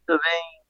Também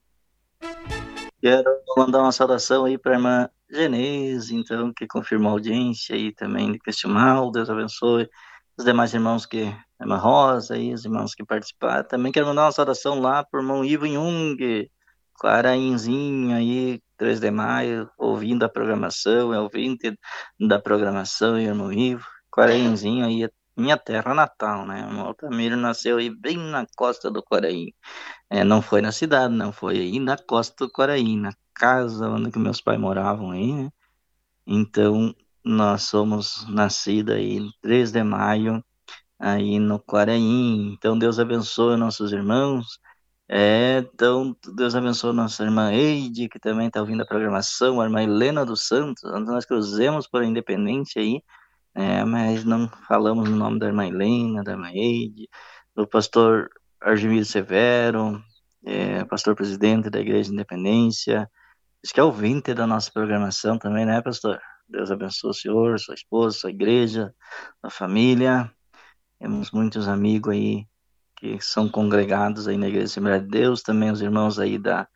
quero mandar uma saudação aí para a irmã Genese, então, que confirmou a audiência aí também de Cristiumal. Deus abençoe os demais irmãos que, a irmã Rosa e os irmãos que participaram. Também quero mandar uma saudação lá para o irmão Ivo Jung, Clarainzinho aí, 3 de maio, ouvindo a programação, é ouvinte da programação, irmão Ivo. Clarainzinho aí, minha terra natal, né? O irmão Altamiro nasceu aí bem na costa do Quaraí. Não foi na cidade, não, foi aí na Costa do Quaraí, na casa onde que meus pais moravam aí, né? Então, nós somos nascidos aí em 3 de maio, aí no Quaraí. Então, Deus abençoe nossos irmãos. Então, Deus abençoe nossa irmã Eide, que também está ouvindo a programação, a irmã Helena dos Santos, onde nós cruzemos por Independência aí, mas não falamos o nome da irmã Helena, da irmã Eide, do pastor Argimiro Severo, pastor presidente da Igreja de Independência. Diz que é ouvinte da nossa programação também, né, pastor? Deus abençoe o senhor, sua esposa, sua igreja, sua família. Temos muitos amigos aí que são congregados aí na Igreja Assembleia de Deus, também os irmãos aí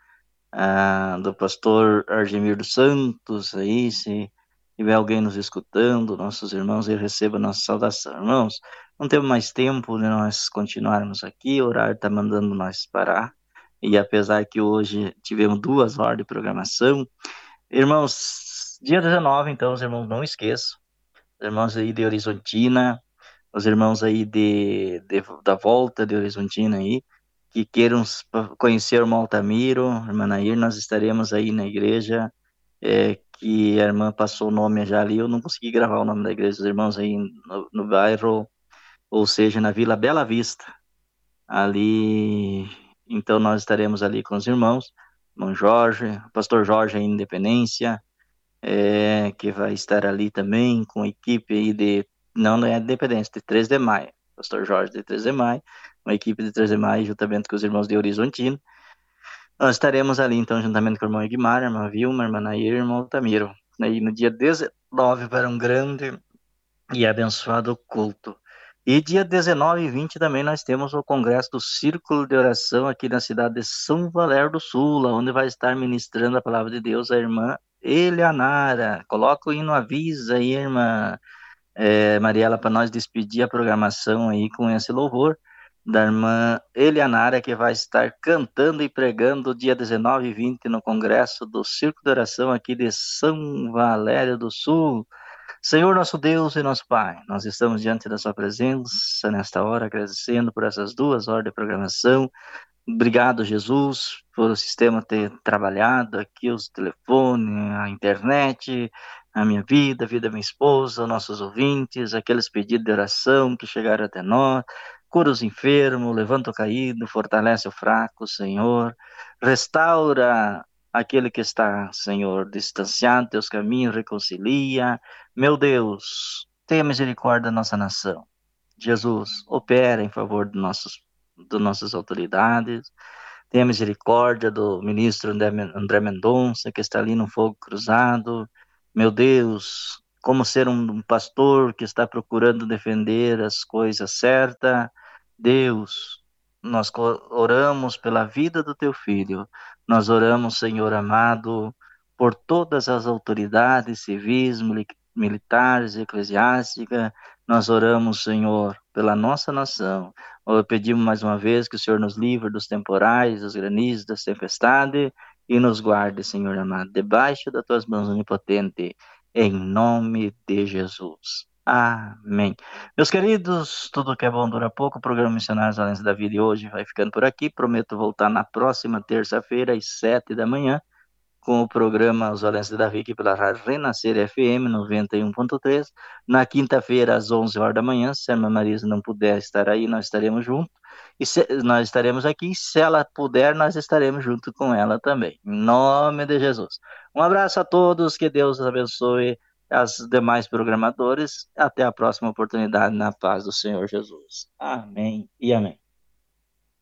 do pastor Argemir dos Santos, aí, se tiver alguém nos escutando, nossos irmãos, e receba nossa saudação. Irmãos, não temos mais tempo de nós continuarmos aqui, o horário está mandando nós parar, e apesar que hoje tivemos 2 horas de programação, irmãos, dia 19, então, os irmãos não esqueçam, os irmãos aí de Horizontina, os irmãos aí da volta de Horizontina aí, que queiram conhecer o irmão Altamiro, irmã Nair, nós estaremos aí na igreja, que a irmã passou o nome já ali, eu não consegui gravar o nome da igreja dos irmãos aí no bairro, ou seja, na Vila Bela Vista, ali, então nós estaremos ali com os irmãos, irmão Jorge, pastor Jorge aí em Independência, que vai estar ali também com a equipe aí não é de Independência, de 3 de maio, pastor Jorge de 3 de maio, uma equipe de 3 de maio, juntamente com os irmãos de Horizontina. Nós estaremos ali, então, juntamente com o irmão Egmar, a irmã Vilma, a irmã Nair e o irmão Tamiro. Aí no dia 19 para um grande e abençoado culto. E dia 19 e 20 também nós temos o congresso do Círculo de Oração aqui na cidade de São Valério do Sul, onde vai estar ministrando a palavra de Deus a irmã Elianara. Coloca o hino Avisa aí, irmã Mariela, para nós despedir a programação aí com esse louvor da irmã Elianara, que vai estar cantando e pregando dia 19 e 20 no congresso do Círculo de Oração aqui de São Valério do Sul. Senhor nosso Deus e nosso Pai, nós estamos diante da sua presença nesta hora, agradecendo por essas 2 horas de programação. Obrigado, Jesus, por o sistema ter trabalhado aqui, os telefones, a internet, a minha vida, a vida da minha esposa, nossos ouvintes, aqueles pedidos de oração que chegaram até nós. Cura os enfermos, levanta o caído, fortalece o fraco, Senhor. Restaura aquele que está, Senhor, distanciado, teus caminhos, reconcilia. Meu Deus, tenha misericórdia da nossa nação. Jesus, opera em favor das nossas autoridades. Tenha misericórdia do ministro André Mendonça, que está ali no fogo cruzado. Meu Deus, como ser um pastor que está procurando defender as coisas certas. Deus, nós oramos pela vida do teu filho. Nós oramos, Senhor amado, por todas as autoridades civis, militares, eclesiásticas. Nós oramos, Senhor, pela nossa nação. Pedimos mais uma vez que o Senhor nos livre dos temporais, dos granizos, das tempestades e nos guarde, Senhor amado, debaixo das tuas mãos onipotentes, em nome de Jesus. Amém. Meus queridos, tudo que é bom dura pouco. O programa Missionários Além da Vida de hoje vai ficando por aqui. Prometo voltar na próxima terça-feira, às 7 da manhã, com o programa Os Valentes de Davi, aqui pela Rádio Renascer FM 91.3. Na quinta-feira, às 11 horas da manhã, se a irmã Marisa não puder estar aí, nós estaremos juntos. Nós estaremos aqui, se ela puder, nós estaremos junto com ela também. Em nome de Jesus. Um abraço a todos, que Deus abençoe as demais programadores. Até a próxima oportunidade, na paz do Senhor Jesus. Amém e amém.